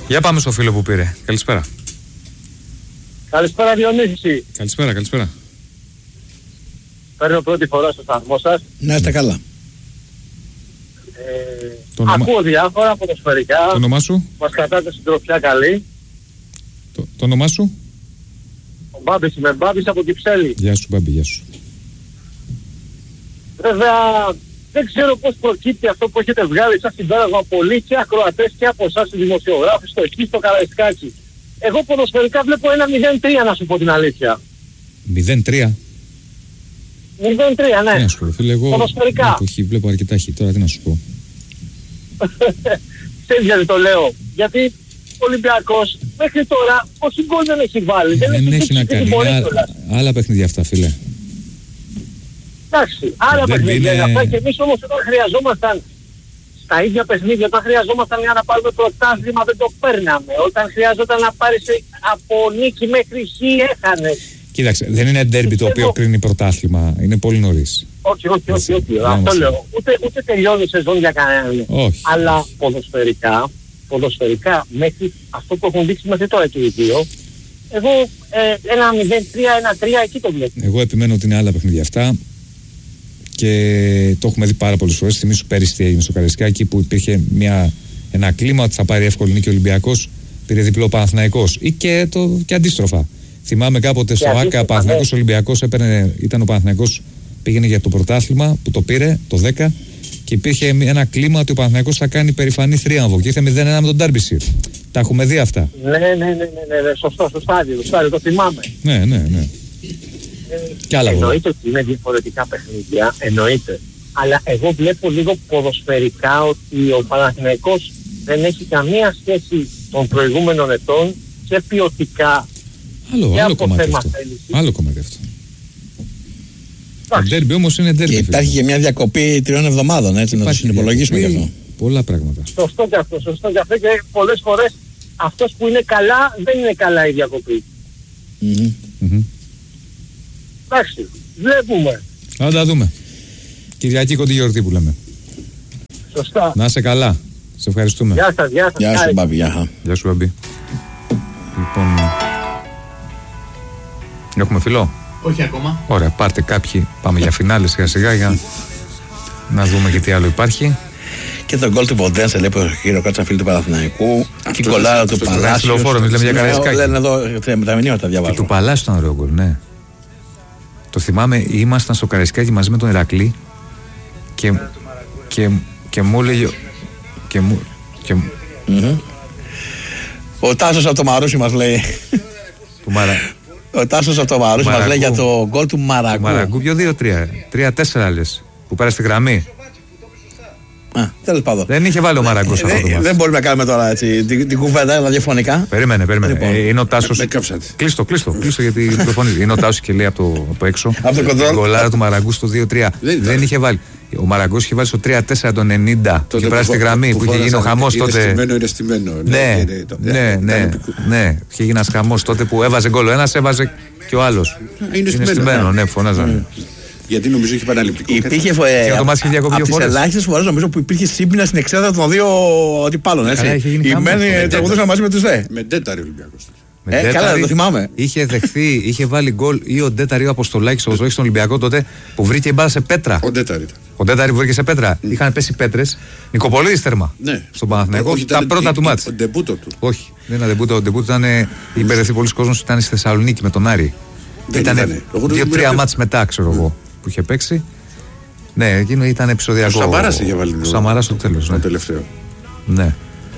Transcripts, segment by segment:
Για πάμε στο φίλο που πήρε. Καλησπέρα. Καλησπέρα Διονύση. Καλησπέρα. Παίρνω πρώτη φορά στο σταθμό σας. Να είστε καλά. Ακούω διάφορα ποδοσφαιρικά. Το όνομά σου? Μας κρατάτε συντροφιά καλή. Το όνομά σου? Ο Μπάμπης, είμαι Μπάμπης από Κυψέλη. Γεια σου Μπάμπη, γεια σου. Βέβαια δεν ξέρω πώς προκύπτει αυτό που έχετε βγάλει σαν συμπέρασμα πολλοί και ακροατές και από εσάς οι δημοσιογράφοι στο εκεί στο Καραϊσκάκι. Εγώ ποδοσφαιρικά βλέπω ένα 0-3 να σου πω την αλήθεια. 0-3? 0-3, ναι. Ναι, σου πω φίλε, εγώ ποδοσφαιρικά. Βλέπω αρκετά χι, τώρα τι να σου πω. Ξέρεις γιατί το λέω? Γιατί ο Ολυμπιακός μέχρι τώρα όχι γκολ δεν έχει βάλει. Δεν έχει να κάνει. Άλλα παιχνίδια αυτά, φίλε. Εντάξει, άλλα παιχνίδια είναι αυτά και εμείς όμως όταν χρειαζόμασταν στα ίδια παιχνίδια, όταν χρειαζόμασταν για να πάρουμε πρωτάθλημα δεν το παίρναμε. Όταν χρειαζόταν να πάρεις από νίκη μέχρι χ έχανες. Κοίταξε, δεν είναι ντέρμπι το οποίο κρίνει πρωτάθλημα. Είναι πολύ νωρίς. Όχι. Αυτό λέω. Ούτε τελειώνει η σεζόν για κανέναν. Όχι. Αλλά ποδοσφαιρικά μέχρι αυτό που έχουν δείξει μέχρι τώρα και οι δύο, εγώ ένα 0-3, 1-3 εκεί το βλέπω. Εγώ επιμένω ότι είναι άλλα παιχνίδια αυτά και το έχουμε δει πάρα πολλές φορές. Θυμήσου πέρυσι τι έγινε στο Καραϊσκάκι που υπήρχε ένα κλίμα ότι θα πάρει εύκολη νίκη ο Ολυμπιακός, πήρε διπλό ο Παναθηναϊκός ή και αντίστροφα. Θυμάμαι κάποτε στο ΆΚΑ Παναθηναϊκός Ολυμπιακός ήταν ο Παναθηναϊκός, πήγαινε για το πρωτάθλημα που το πήρε το 10 και υπήρχε ένα κλίμα ότι ο Παναθηναϊκός θα κάνει περηφανή θρίαμβο και ήρθε 0-1 με τον Ντάρμπισιρ. Τα έχουμε δει αυτά. Ναι, σωστό, στο στάδιο, το θυμάμαι. Ναι. Και άλλα εννοείται ότι είναι διαφορετικά παιχνίδια, εννοείται. Αλλά εγώ βλέπω λίγο ποδοσφαιρικά ότι ο Παναθηναϊκός δεν έχει καμία σχέση των προηγούμενων ετών και ποιοτικά. Άλλο κομμάτι αυτό. Άλλο κομμάτι αυτό. Το ντέρμπι όμως είναι ντέρμπι. Και υπάρχει και μια διακοπή 3 εβδομάδων, έτσι, να το συνυπολογίσουμε γι' αυτό. Πολλά πράγματα. Σωστό και αυτό και πολλές φορές αυτός που είναι καλά δεν είναι καλά η διακοπή. Εντάξει, βλέπουμε. Θα τα δούμε. Κυριακή κοντή γιορτή που λέμε. Σωστά. Να είσαι καλά. Σε ευχαριστούμε. Γεια σας. Γεια σου Μπάμπη. Γεια σου Μπάμπη. Λοιπόν, έχουμε φιλό? Όχι ακόμα. Ωραία, πάρτε κάποιοι. Πάμε για φινάλε σιγά σιγά για να δούμε και τι άλλο υπάρχει. Και τον γκολ του Ποντέν σε λέει ο Χίρο Κατσαφίλ του Παναθηναϊκού. Και η κολλάρα του Παλάσιου. Λεωφόρο, μιλάμε για Καραϊσκάκι. Λένε εδώ τα μηνύματα διαβάζω. Και του Παλάσιου ήταν ωραίο γκολ, ναι. Το θυμάμαι, ήμασταν στο Καραϊσκάκι μαζί με τον Ηρακλή και μου έλεγε. Ο Τάσος από το Μαρούσι μας λέει. Ο Τάσος από το Μαρούσι μας λέει για το γκολ του Μαραγκού. Μαραγκού, ποιο 2-3. 3-4 λες. Που πέρασε τη γραμμή. Τέλος πάντων. Δεν είχε βάλει ο Μαραγκός αυτό το μάτι. Δεν μπορούμε να κάνουμε τώρα την κουβέντα ραδιοφωνικά. Περίμενε. Είναι ο Τάσος. Κλείστο γιατί προφωνίζει. Είναι ο Τάσος και λέει από έξω. Από το κοντρόλ. Την κολάρα του Μαραγκού στο 2-3. Δεν είχε βάλει. Ο Μαραγκός είχε βάλει στο 3-4 το 90. Και πέρασε τη γραμμή που είχε γίνει ο χαμός τότε. Είναι στημένο. Ναι. Είχε γίνει ένας χαμός τότε που έβαζε γκολ. Ο ένας έβαζε και ο άλλος. Είναι στημένο. Ναι, φωνάζανε. Γιατί νομίζω είχε επαναληπτικό. Υπήρχε από τις ελάχιστες φορές νομίζω που υπήρχε σύμπνοια στην εξέδρα των δύο αντιπάλων. Οι μένοι τραγουδούσαν μαζί με τους δε. Με Ντέταρη Ολυμπιακός. Καλά, το θυμάμαι. Είχε δεχθεί, είχε βάλει γκολ ή ο Ντέταρη ή ο Αποστολάκης στον Ολυμπιακό τότε που βρήκε η μπάλα σε πέτρα. Ο Ντέταρη ήταν. Ο Ντέταρη που βρήκε σε πέτρα. Είχαν πέσει πέτρες. Νικοπολίδης τέρμα. Στον Παναθηναϊκό. Τα πρώτα του μάτς. Ο ντεμπούτο του. Όχι, δεν ήταν ντεμπούτο. Ο ντεμπούτο ήταν. Οι μπερδευτεί πολλοί κόσμος ήταν στη Θεσσαλονίκη με τον Άρη. Ήταν 2-3 μάτς μετά, ξέρω εγώ, που είχε παίξει. Ναι, εκείνο ήταν επεισοδιακό. Ο Σαμαράς είχε βάλει. Ο Σαμαράς στο τέλος. Το τελευταίο. Ναι.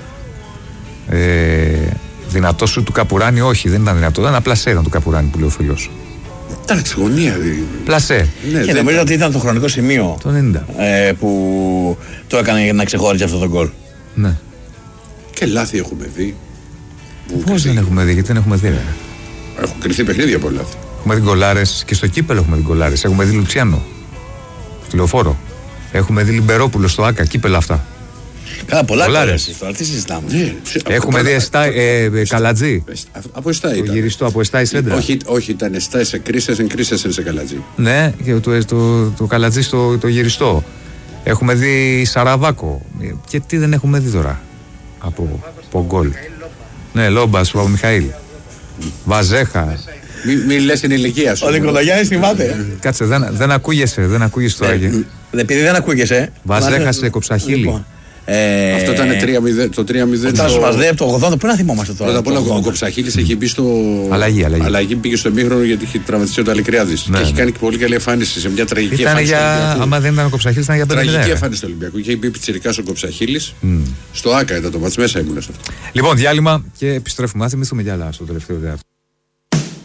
Δυνατό σου του Καπουράνη, όχι, δεν ήταν δυνατό. Ήταν απλά σέραν του Καπουράνη που λέει ο φίλος. Εντάξει, γωνία. Πλασέ. Και νομίζω ότι ήταν το χρονικό σημείο το 90 που το έκανε για να ξεχώριζε αυτό το γκολ. Ναι. Και λάθη έχουμε δει. Πώς δεν έχουμε δει, γιατί δεν έχουμε δει. Έχουν κρυφθεί παιχνίδια από λάθη. Έχουμε δει γκολάρες και στο κύπελο έχουμε δει γκολάρες. Έχουμε δει Λουτσιάνο στη Λεωφόρο. Έχουμε δει Λιμπερόπουλο στο ΆΚΑ, κύπελα αυτά. Καλά, πολλά γκολάρες. Τώρα τι συζητάμε. Έχουμε δει Καλατζή. Από Εστάι ήταν. Το γυριστό από Εστάι Σέντρα. Όχι, ήταν Εστάι σε κρίσες, σε Καλατζή. Ναι, και το Καλατζή το γυριστό. Έχουμε δει Σαραβάκο. Και τι δεν έχουμε δει τώρα. από γκολ. Ναι, Λόμπας, ο Μιχαήλ. Βαζέχα. Μην λες την ηλικία σου. Ο Νικολαγιάννης θυμάται. Κάτσε, δεν ακούγεσαι το Άγιο. Επειδή δεν ακούγεσαι. Βαζέχα σε Κοψαχίλη. Αυτό ήταν το 3-0. Φτάσου μας λέει από το 80, πού να θυμόμαστε τώρα. Πρώτα απ' όλα ο Κοψαχίλης έχει μπει στο. Αλλαγή. Πήγε στο ημίχρονο γιατί είχε τραυματιστεί ο Ταλικριάδης. Και έχει κάνει πολύ καλή εμφάνιση σε μια τραγική εμφάνιση. Άμα δεν ήταν ο Κοψαχίλης, ήταν για 5-0. Τραγική εμφάνιση του Ολυμπιακού. Είχε μπει πιτσιρικάς ο Κοψαχίλης. Στο ΆΚΑ ήταν το μάτς, μέσα ήμουν σε αυτό. Λοιπόν, διάλειμμα και επιστρέφουμε. Θυμηθούμε κι άλλα στο τελευταίο διάστημα.